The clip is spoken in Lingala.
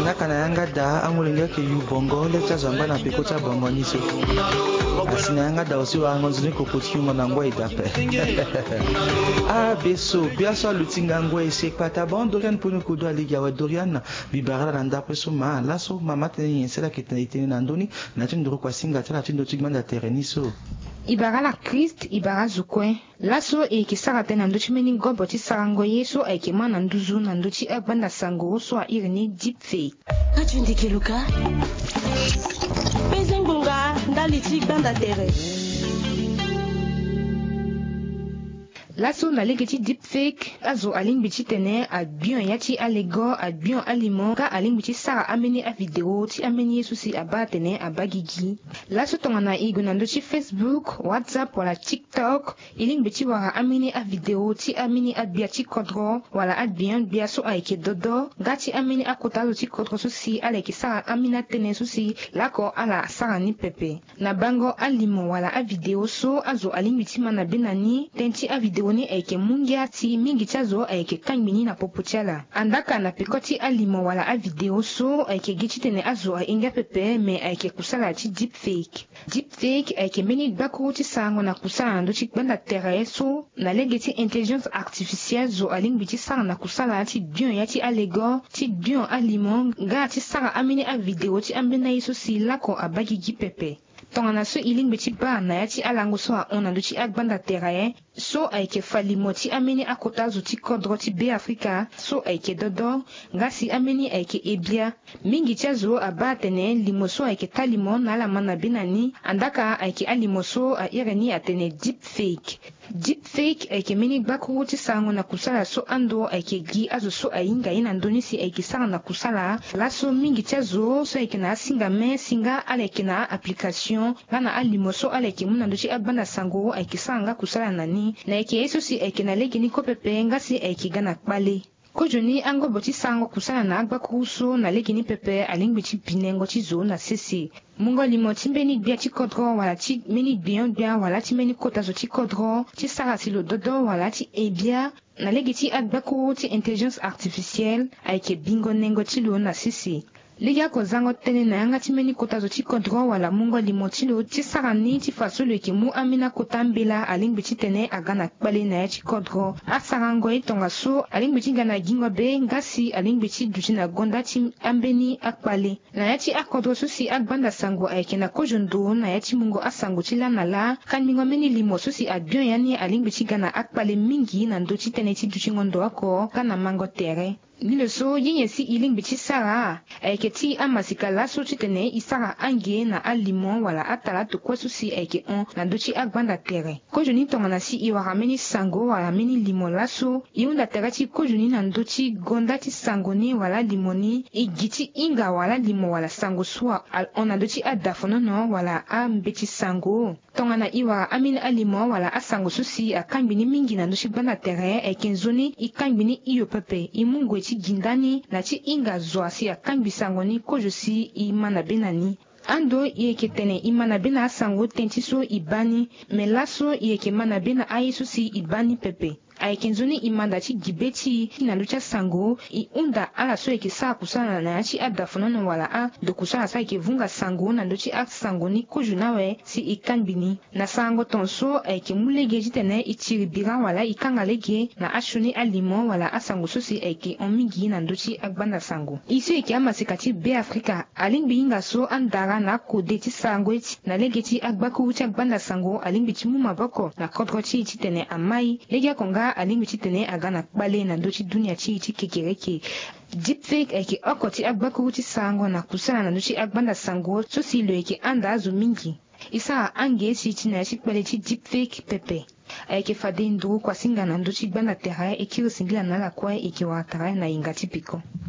Naka na yanga da angulinga ke yu bongo le chazamba na pekota bongo niso. Asina yanga da osi wa ngonzini kokoti ngona ngwa idape. Ah beso biasa lutinga ngwa ese pata bon Dorian pono kudo aliga wa Dorian bibara na ndape so ma laso mama teni yensela kiteni na ndoni na tindoro kwa singa tala tindo tigmanda tereniso. Ibara la Christ ibara zukwe laso e kisara tena ndochi meni gobo ti sarango yeso e kema na nduzu na ndochi agbanda sango so a irini deepfake. Kachundike luka Pezengunga ndali ti gbanda tere. Lasso na legeti deepfake azo alingbichi tene a bion yachi alego a bion alimo ka alingbichi sara ameni a video ti ameni yesu si aba tene a bagigi. Lasso tongana igu na ndochi Facebook, WhatsApp wala TikTok ilingbichi wara ameni a video ti ameni a bia ti kodro wala a bion bia so a ike dodo gati ameni a kotazo ti kodro so si aleki sara amina tene so si lako ala sara ni pepe. Na bango alimo wala a video so azo alingbichi mana benani tenti a video ni aike mungia ti mingi chazo aike kangbini na popuchala. Andaka na pikoti alimo wala a video so aike gichitene azo a inga pepe me aike kusala ti deepfake. Deepfake aike meni baku ti sango na kusala ndo ti banda tere so na lege ti intelligence artificielle zo alingbi ti sara na kusala ti bion ya ti alego ti bion alimo ga ti sara amini a video ti ambena yeso si lako a bagigi pepe. Tongana so iling beti ba na yati alango so a ona do ti agbanda teraye so aike falimo ti ameni akota zo ti kodro ti be Afrika so aike dodo ngasi ameni aike ebia mingi tia zo aba tene limo so aike talimo na la mana binani andaka aike alimo so a ireni atene deepfake. Deepfake aike meni bakuru ti sango na kusala so ando aike gi azo so ainga ina ndoni si aike sara na kusala laso mingi tia zo so aike na singa me singa aleke na application lana alimo so aleke muna ndo ti agbanda sango aike sanga kusala nani na aike yeso si aike na lege ni kopepe ngasi aike gana kpale. Kojoni ango boti sango kusala na agbakuru so na lege ni pepe alingbi ti binengo ti zo na sese. Mungo limo ti mbeni bia ti kodro wala ti meni bion bia wala ti meni kota zo ti kodro ti sara silo dodo wala ti ebia na lege ti agbakuru ti intelligence artificielle aike bingo nengo ti lo na sese. Liga ko zango tene na yanga ti meni kota zo ti kodro wala mungo limo ti lo ti sara ni ti fasolo eke mu amina kota mbela alingbi ti tene agana kpale na ya ti kodro a sarango e tonga so alingbi ti gana gingo be ngasi alingbi ti duti na gonda ti ambeni akpale na ya ti akodro so si agbanda sango aike na kojondo na ya ti mungo asango ti lana la kanmingo meni limo so si abion yani alingbi ti gana akpale mingi na ndo ti tene ti duti ngondo ako kana mango tere. Nile so yenye si iling bichi sara aike ti amasika laso ti tene isara ange na alimon wala atala to kwesu si aike on na dochi agbanda tere. Kojoni tongana si iwara meni sango wala meni limon laso iunda tere ti kojoni na dochi gonda ti sango ni wala limoni igiti inga wala limon wala sango swa on na dochi adafonono wala ambeti sango. Tongana iwara amini alimon wala asango susi akambini mingi na dochi gbanda tere aike nzoni ikambini iyo pepe imungo ti gindani na ti inga zoa si akambi sango ni kojo si imana benani. Ando yeke tene imana bena asango tenti so ibani me laso yeke mana bena ayesu si ibani pepe. Aike nzoni imanda ti gibeti na lucha sango I unda ala so yeke sa kusala na yachi adafonono wala a do kusala sa yeke vunga sango na luchi a sango ni koju nawe si ikangbini. Na sango tonso aike mulege jitene ichiribira wala ikanga lege na ashuni alimo wala asango so si aike omigi na luchi agbanda sango. Iso yeke amasika ti be Afrika alingbi inga so andara na kode ti sango iti na lege ti agbaku ti agbanda sango alingbi ti muma boko na kodro ti tene amai lege konga alingbi ti tene agana kpale na ndo ti dunia ti kekereke. Deepfake aike oko ti agbakuru ti sango na kusala na ndo ti agbanda sango so si lo yeke anda azo mingi. Isa ange si ti na ti kpale ti deepfake pepe. Aike fade nduru kwa singa na ndo ti gbanda tere ekiro singila na la kwa eke watara na inga ti piko.